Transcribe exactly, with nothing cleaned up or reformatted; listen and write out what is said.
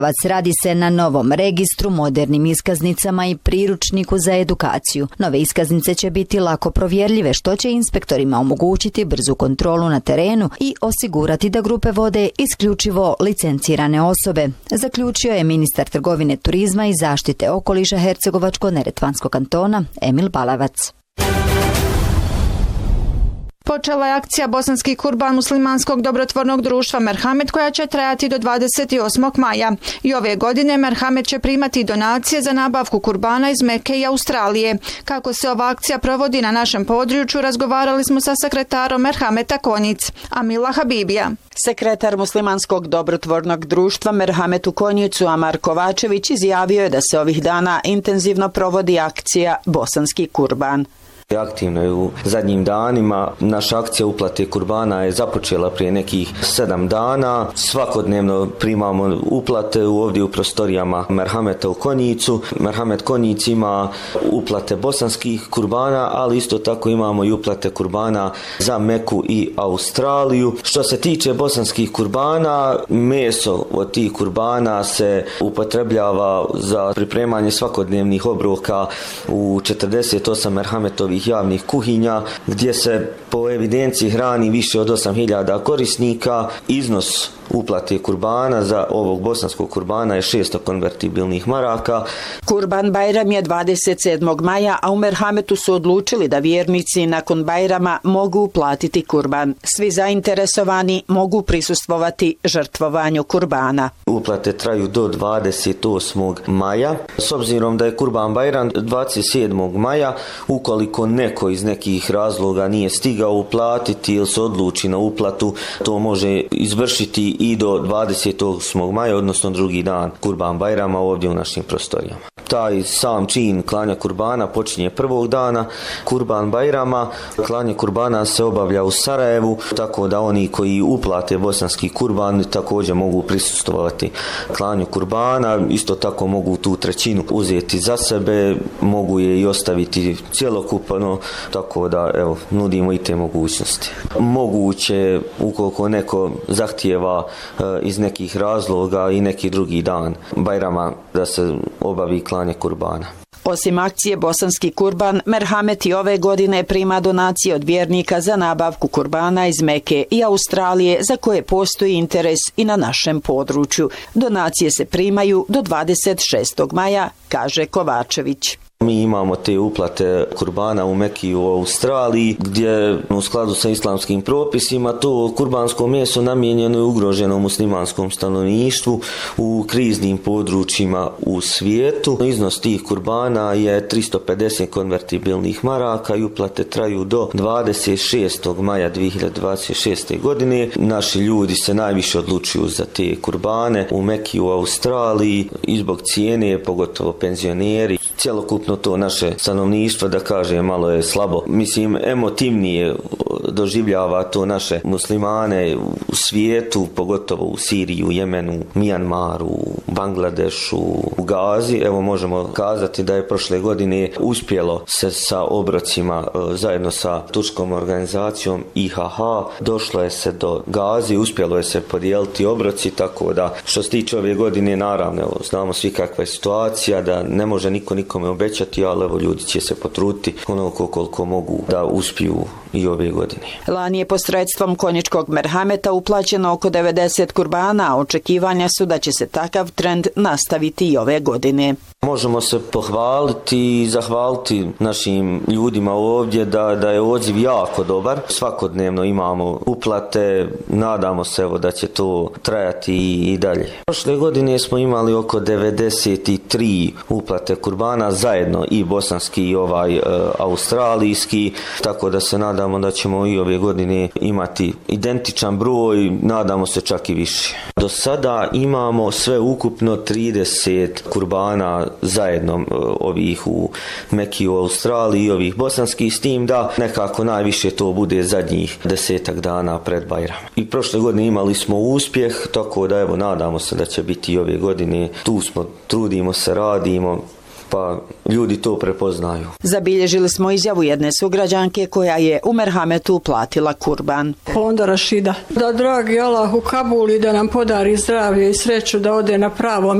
Radi se na novom registru, modernim iskaznicama i priručniku za edukaciju. Nove iskaznice će biti lako provjerljive, što će inspektorima omogućiti brzu kontrolu na terenu i osigurati da grupe vode isključivo licencirane osobe, zaključio je ministar trgovine, turizma i zaštite okoliša Hercegovačko-neretvanskog kantona Emil Balavac. Počela je akcija Bosanski kurban muslimanskog dobrotvornog društva Merhamet koja će trajati do dvadeset osmog maja. I ove godine Merhamet će primati donacije za nabavku kurbana iz Mekke i Australije. Kako se ova akcija provodi na našem području, razgovarali smo sa sekretarom Merhameta Konjic, Amila Habibija. Sekretar muslimanskog dobrotvornog društva Merhamet u Konjicu Amar Kovačević izjavio je da se ovih dana intenzivno provodi akcija Bosanski kurban. Aktivno je u zadnjim danima. Naša akcija uplate kurbana je započela prije nekih sedam dana. Svakodnevno primamo uplate ovdje u prostorijama Merhameta u Konjicu. Merhamet Konjic ima uplate bosanskih kurbana, ali isto tako imamo i uplate kurbana za Meku i Australiju. Što se tiče bosanskih kurbana, meso od tih kurbana se upotrebljava za pripremanje svakodnevnih obroka u četrdeset osam Merhametovih javnih kuhinja, gdje se po evidenciji hrani više od osam hiljada korisnika. Iznos uplate kurbana za ovog bosanskog kurbana je šesto konvertibilnih maraka. Kurban Bajram je dvadeset sedmog maja, a u Merhametu su odlučili da vjernici nakon Bajrama mogu uplatiti kurban. Svi zainteresovani mogu prisustvovati žrtvovanju kurbana. Uplate traju do dvadeset osmog maja. S obzirom da je Kurban Bajram dvadeset sedmog maja, ukoliko neko iz nekih razloga nije stigao uplatiti ili se odluči na uplatu, to može izvršiti i do dvadeset osmog maja, odnosno drugi dan Kurban Bajrama ovdje u našim prostorijama. Taj sam čin klanja kurbana počinje prvog dana Kurban Bajrama. Klanje kurbana se obavlja u Sarajevu, tako da oni koji uplate bosanski kurban također mogu prisustvovati klanju kurbana. Isto tako mogu tu trećinu uzeti za sebe, mogu je i ostaviti cjelokupno, tako da evo, nudimo i te mogućnosti. Moguće, ukoliko neko zahtijeva e, iz nekih razloga i neki drugi dan Bajrama, da se obavi klanje kurbana. Osim akcije Bosanski kurban, Merhamet i ove godine prima donacije od vjernika za nabavku kurbana iz Meke i Australije, za koje postoji interes i na našem području. Donacije se primaju do dvadeset šestog maja, kaže Kovačević. Mi imamo te uplate kurbana u Meki i u Australiji, gdje u skladu sa islamskim propisima to kurbansko meso namijenjeno je ugroženom muslimanskom stanovništvu u kriznim područjima u svijetu. Iznos tih kurbana je tristo pedeset konvertibilnih maraka i uplate traju do dvadeset šestog maja dvije hiljade dvadeset šeste. godine. Naši ljudi se najviše odlučuju za te kurbane u Meki i u Australiji i zbog cijene, pogotovo penzioneri. Cjelokupno to naše stanovništvo, da kaže, malo je slabo. Mislim, emotivnije doživljava to naše muslimane u svijetu, pogotovo u Siriji, u Jemenu, Mijanmaru, Bangladešu, u Gazi. Evo, možemo kazati da je prošle godine uspjelo se sa obrocima zajedno sa turskom organizacijom I H H. Došlo je se do Gazi, uspjelo je se podijeliti obroci, tako da što se tiče ove godine, naravno, evo, znamo svi kakva je situacija, da ne može niko nikome obećati, ali evo, ljudi će se potruditi onoliko koliko mogu da uspiju i ove godine. Lani je posredstvom konjičkog Merhameta uplaćeno oko devedeset kurbana, a očekivanja su da će se takav trend nastaviti i ove godine. Možemo se pohvaliti i zahvaliti našim ljudima ovdje da, da je odziv jako dobar. Svakodnevno imamo uplate, nadamo se evo da će to trajati i, i dalje. Prošle godine smo imali oko devedeset tri uplate kurbana zajedno, i bosanski i ovaj e, australijski, tako da se nadamo da ćemo i ove godine imati identičan broj, nadamo se čak i više. Do sada imamo sve ukupno trideset kurbana zajedno, ovih u Meki u Australiji i ovih bosanskih, s tim da nekako najviše to bude zadnjih desetak dana pred Bajram. I prošle godine imali smo uspjeh, tako da evo nadamo se da će biti i ove godine. Tu smo, trudimo se, radimo, pa ljudi to prepoznaju. Zabilježili smo izjavu jedne sugrađanke koja je u merhametu platila kurban. Onda Rašida, da dragi Allah u Kabuli da nam podari zdravlje i sreću da ode na pravo